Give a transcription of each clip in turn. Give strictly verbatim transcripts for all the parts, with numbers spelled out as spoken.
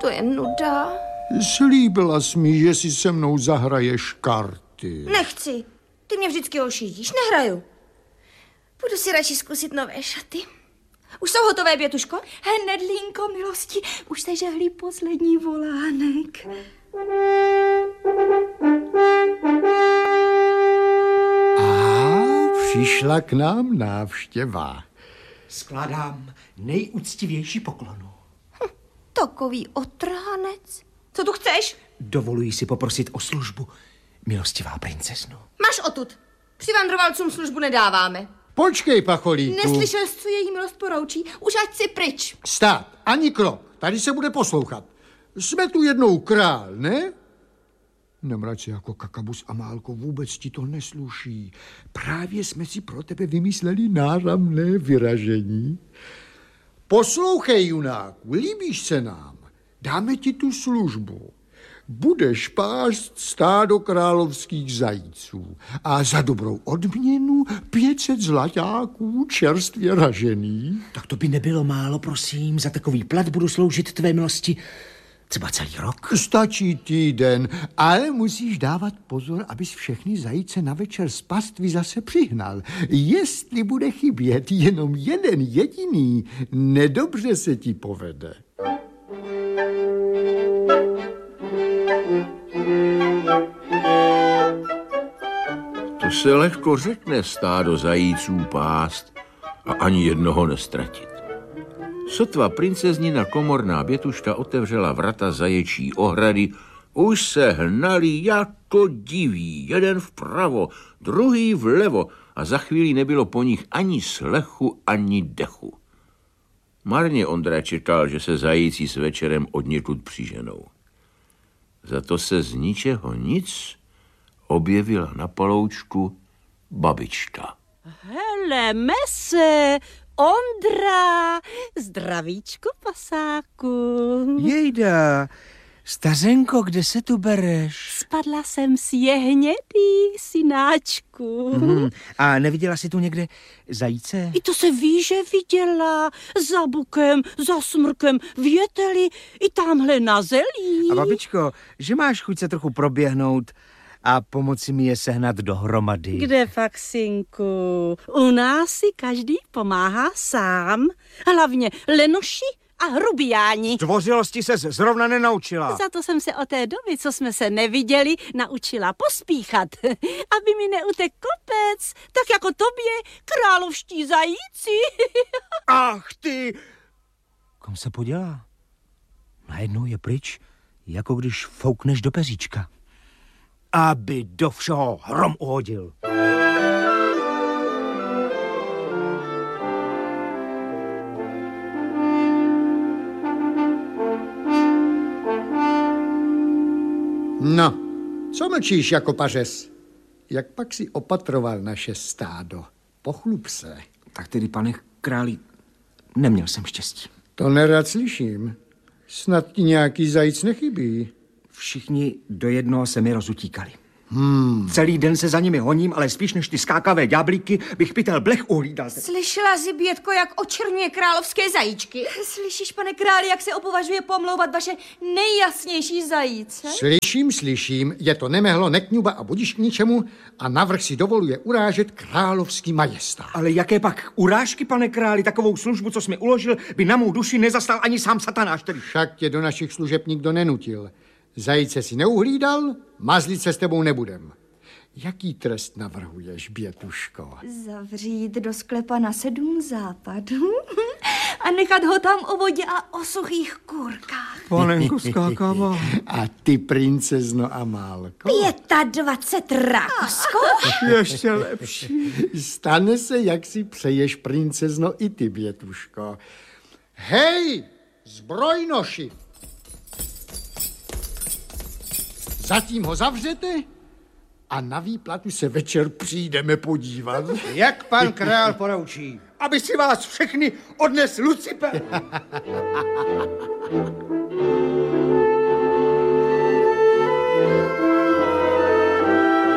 To je nuda. Slíbila jsi mi, že si se mnou zahraješ karty. Nechci. Ty mě vždycky ošidíš. Nehraju. Budu si radši zkusit nové šaty. Už jsou hotové, Bětuško? Hnedlinko, milosti, už se žehlí poslední volánek. A přišla k nám návštěva. Skládám nejúctivější poklonu. Hm, takový otrhanec. Co tu chceš? Dovoluji si poprosit o službu, milostivá princezno. Máš odtud. Přivandrovalcům službu nedáváme. Počkej, pacholíku. Neslyšel jsi, co její milost poroučí? Už ať si pryč. Stát, ani krok. Tady se bude poslouchat. Jsme tu jednou král, ne? Nemrať se jako kakabus, Amálko, vůbec ti to nesluší. Právě jsme si pro tebe vymysleli náramné vyražení. Poslouchej, junáku, líbíš se nám. Dáme ti tu službu. Budeš pást stádo královských zajíců a za dobrou odměnu pět set zlaťáků čerstvě ražených. Tak to by nebylo málo, prosím. Za takový plat budu sloužit tvé milosti třeba celý rok. Stačí týden, ale musíš dávat pozor, abys všechny zajíce na večer z pastvy zase přihnal. Jestli bude chybět jenom jeden jediný, nedobře se ti povede. To se lehko řekne stádo zajíců pást a ani jednoho nestratit. Sotva princeznina komorná Bětuška otevřela vrata zaječí ohrady, už se hnali jako diví, jeden vpravo, druhý vlevo a za chvíli nebylo po nich ani slechu, ani dechu. Marně Ondra čekal, že se zajíci s večerem odněkud přiženou. Za to se z ničeho nic objevila na paloučku babička. Heleme se, Ondra, zdravíčku, pasáku. Jejda, stařenko, kde se tu bereš? Spadla jsem si jehnědý, synáčku. Hmm. A neviděla jsi tu někde zajíce? I to se ví, že viděla. Za bukem, za smrkem, v jeteli, i tamhle na zelí. A babičko, že máš chuť se trochu proběhnout a pomoci mi je sehnat dohromady. Kde fakt, synku? U nás si každý pomáhá sám. Hlavně lenoši a hrubiáni. Zdvořilosti ses zrovna nenaučila. Za to jsem se od té doby, co jsme se neviděli, naučila pospíchat, aby mi neutek kopec, tak jako tobě, královští zajíci. Ach ty! Kam se podělá? Najednou je pryč, jako když foukneš do peříčka. Aby do všeho hrom uhodil. No, co mlčíš jako pařez? Jak pak si opatroval naše stádo? Pochlup se. Tak tedy, pane králi, neměl jsem štěstí. To nerad slyším. Snad ti nějaký zajíc nechybí. Všichni do jednoho se mi rozutíkali. Hmm. Celý den se za nimi honím, ale spíš než ty skákavé ďáblíky bych pytel blech uhlídal. Slyšela jsi, Bětko, jak očerňuje královské zajíčky? Slyšíš, pane králi, jak se opovažuje pomlouvat vaše nejjasnější zajíce? Slyším, slyším, je to nemehlo, nekňuba a budiš k ničemu a navrch si dovoluje urážet královský majestát. Ale jaké pak urážky, pane králi, takovou službu, co jsi mi uložil, by na mou duši nezastal ani sám satanáš tedy. Však tě do našich služeb nikdo nenutil. Zajíce si neuhlídal, mazlit se s tebou nebudem. Jaký trest navrhuješ, Bětuško? Zavřít do sklepa na sedm západů a nechat ho tam o vodě a o suchých kůrkách. Panenko skákava. A ty, princezno Amálko? Pětadvacet rákosko? Ještě lepší. Stane se, jak si přeješ, princezno, i ty, Bětuško. Hej, zbrojnoši! Zatím ho zavřete a na výplatu se večer přijdeme podívat. Jak pan král poroučí, aby si vás všechny odnes Lucifer.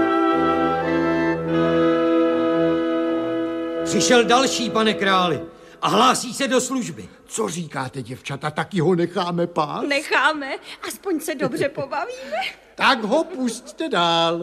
Přišel další, pane králi, a hlásí se do služby. Co říkáte, děvčata, taky ho necháme pás? Necháme, aspoň se dobře pobavíme. Tak ho pusťte dál.